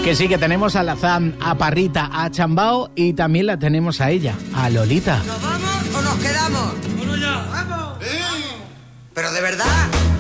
Que sí, que tenemos a Lazán, a Parrita, a Chambao y también la tenemos a ella, a Lolita. ¿Nos vamos o nos quedamos? ¡Bueno ya! ¡Vamos! Pero de verdad...